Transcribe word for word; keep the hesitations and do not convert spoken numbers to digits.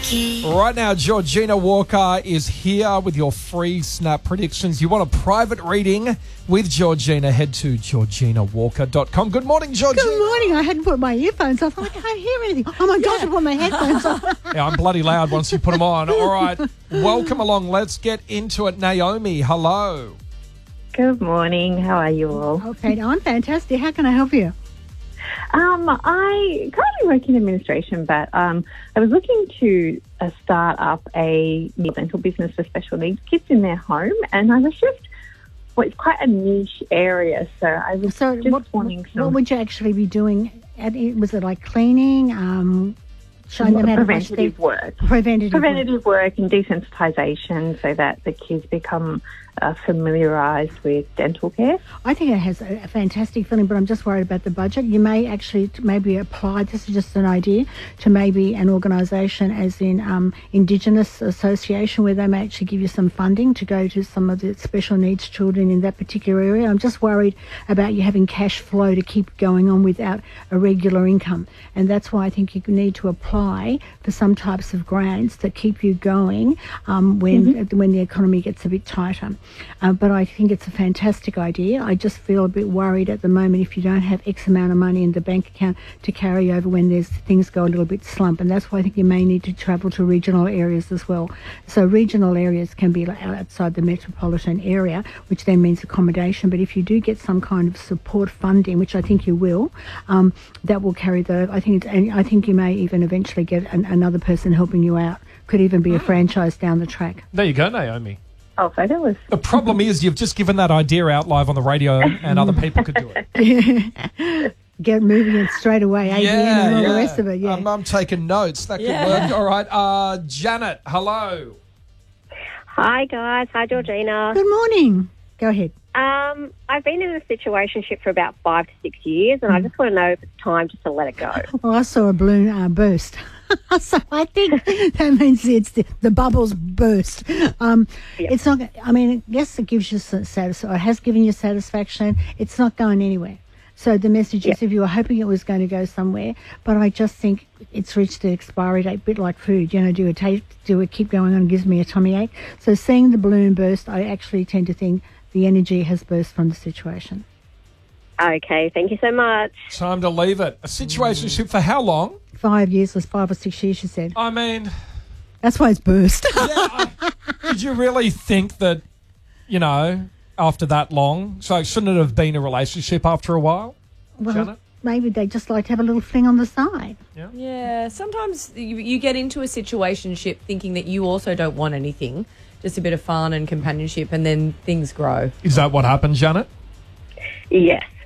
Right now, Georgina Walker is here with your free Snap predictions. You want a private reading with Georgina? Head to georgina walker dot com. Good morning, Georgina. Good morning. I hadn't put my earphones on. I thought, I can't hear anything. Oh, my gosh, I put my headphones on. Yeah, I'm bloody loud once you put them on. All right, welcome along. Let's get into it. Naomi, hello. Good morning. How are you all? Okay, I'm fantastic. How can I help you? Um, I currently work in administration, but um, I was looking to uh, start up a new dental business for special needs kids in their home, and I was just, well, it's quite a niche area, so I was So just what, wanting some... what would you actually be doing? At, was it like cleaning, um, showing them how to brush their... preventative work. Preventative, Preventative work and desensitisation so that the kids become uh, familiarised with dental care. I think it has a, a fantastic feeling, but I'm just worried about the budget. You may actually t- maybe apply, this is just an idea, to maybe an organisation as in um, Indigenous Association where they may actually give you some funding to go to some of the special needs children in that particular area. I'm just worried about you having cash flow to keep going on without a regular income. And that's why I think you need to apply for some types of grants that keep you going um, when, mm-hmm. when the economy gets a bit tighter. Uh, but I think it's a fantastic idea. I just feel a bit worried at the moment if you don't have X amount of money in the bank account to carry over when there's things go a little bit slump. And that's why I think you may need to travel to regional areas as well. So regional areas can be outside the metropolitan area, which then means accommodation. But if you do get some kind of support funding, which I think you will, um, that will carry the, I think it's, and I think you may even eventually get an, another person helping you out. Could even be a franchise down the track. There you go, Naomi. Oh, fabulous. The problem is you've just given that idea out live on the radio and other people could do it. Get moving it straight away, A B N Yeah, and all yeah. the rest of it, yeah. Um, I'm taking notes. That could Yeah. work. All right. Uh, Janet, hello. Hi guys, hi Georgina. Good morning. Go ahead. Um, I've been in a situationship for about five to six years, and I just want to know if it's time just to let it go. Well, I saw a balloon uh, burst. So I think that means it's the, the bubbles burst. Um, Yeah. It's not, I mean, yes, it gives you satisfaction, or it has given you satisfaction. It's not going anywhere. So the message is, if you were hoping it was going to go somewhere, but I just think it's reached the expiry date, a bit like food. You know, do it, taste, do it, keep going on, it gives me a tummy ache. So seeing the balloon burst, I actually tend to think the energy has burst from the situation. Okay, thank you so much. Time to leave it. A situationship for how long? Five years was five or six years, she said. I mean, That's why it's burst. yeah, I, did you really think that, you know, after that long? So shouldn't it have been a relationship after a while? Well, Janet? maybe they just like to have a little fling on the side. Yeah, sometimes you, you get into a situationship thinking that you also don't want anything, just a bit of fun and companionship, and then things grow. Is that what happened, Janet? Yes.